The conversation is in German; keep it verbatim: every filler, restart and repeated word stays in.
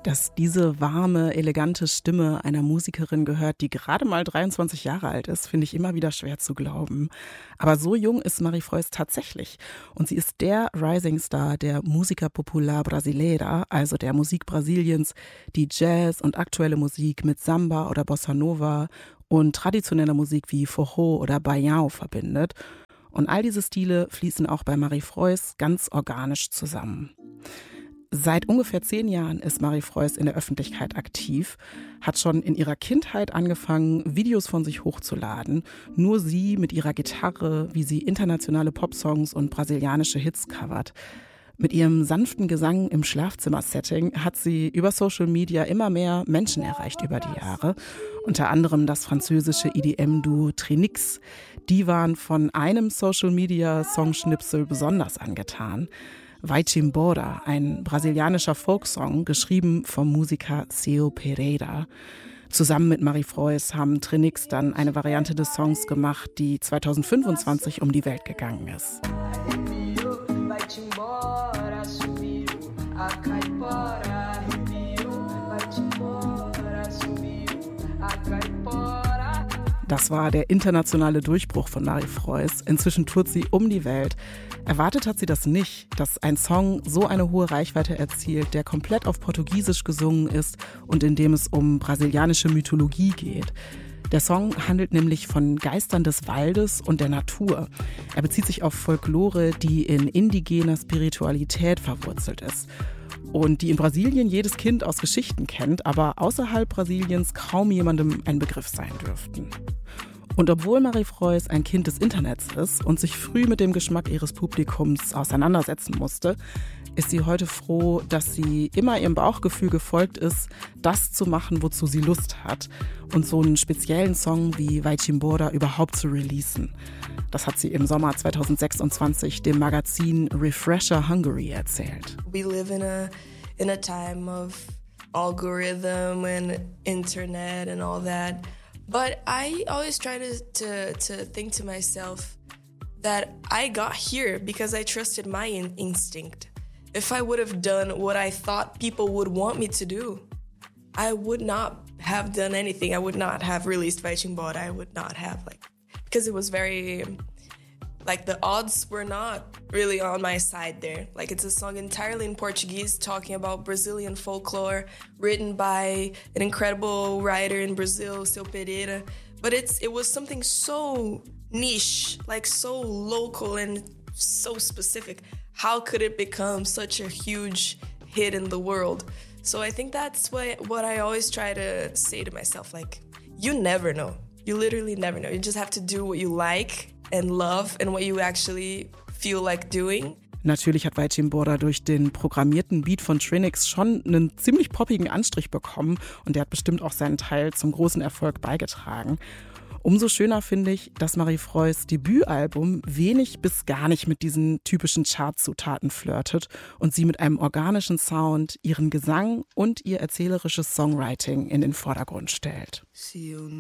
Dass diese warme, elegante Stimme einer Musikerin gehört, die gerade mal dreiundzwanzig Jahre alt ist, finde ich immer wieder schwer zu glauben. Aber so jung ist Marie Frois tatsächlich. Und sie ist der Rising Star der Música Popular Brasileira, also der Musik Brasiliens, die Jazz und aktuelle Musik mit Samba oder Bossa Nova und traditioneller Musik wie Forró oder Baião verbindet. Und all diese Stile fließen auch bei Marie Frois ganz organisch zusammen. Seit ungefähr zehn Jahren ist Marie Frois in der Öffentlichkeit aktiv, hat schon in ihrer Kindheit angefangen, Videos von sich hochzuladen. Nur sie mit ihrer Gitarre, wie sie internationale Popsongs und brasilianische Hits covert. Mit ihrem sanften Gesang im Schlafzimmer-Setting hat sie über Social Media immer mehr Menschen erreicht über die Jahre. Unter anderem das französische E D M-Duo Trinix. Die waren von einem Social-Media-Songschnipsel besonders angetan. Vai Embora, ein brasilianischer Folksong, geschrieben vom Musiker Seu Pereira. Zusammen mit Marie Frois haben Trinix dann eine Variante des Songs gemacht, die zweitausendfünfundzwanzig um die Welt gegangen ist. Das war der internationale Durchbruch von Marie Frois. Inzwischen tourt sie um die Welt. Erwartet hat sie das nicht, dass ein Song so eine hohe Reichweite erzielt, der komplett auf Portugiesisch gesungen ist und in dem es um brasilianische Mythologie geht. Der Song handelt nämlich von Geistern des Waldes und der Natur. Er bezieht sich auf Folklore, die in indigener Spiritualität verwurzelt ist. Und die in Brasilien jedes Kind aus Geschichten kennt, aber außerhalb Brasiliens kaum jemandem ein Begriff sein dürften. Und obwohl Marie Frois ein Kind des Internets ist und sich früh mit dem Geschmack ihres Publikums auseinandersetzen musste, ist sie heute froh, dass sie immer ihrem Bauchgefühl gefolgt ist, das zu machen, wozu sie Lust hat und so einen speziellen Song wie Vai Embora überhaupt zu releasen. Das hat sie im Sommer zweitausendsechsundzwanzig dem Magazin Refresher Hungary erzählt. We live in a in a time of algorithm and internet and all that. But I always try to, to, to think to myself that I got here because I trusted my in- instinct. If I would have done what I thought people would want me to do, I would not have done anything. I would not have released Vai Embora. I would not have, like, because it was very, like, the odds were not really on my side there. Like, it's a song entirely in Portuguese talking about Brazilian folklore, written by an incredible writer in Brazil, Seu Pereira. But it's it was something so niche, like so local and so specific. How could it become such a huge hit in the world? So I think that's what, what I always try to say to myself, like, you never know. You literally never know. You just have to do what you like and love and what you actually feel like doing. Natürlich hat Vai Embora durch den programmierten Beat von Trinix schon einen ziemlich poppigen Anstrich bekommen und der hat bestimmt auch seinen Teil zum großen Erfolg beigetragen. Umso schöner finde ich, dass Marie Frois Debütalbum wenig bis gar nicht mit diesen typischen Chartzutaten flirtet und sie mit einem organischen Sound ihren Gesang und ihr erzählerisches Songwriting in den Vordergrund stellt.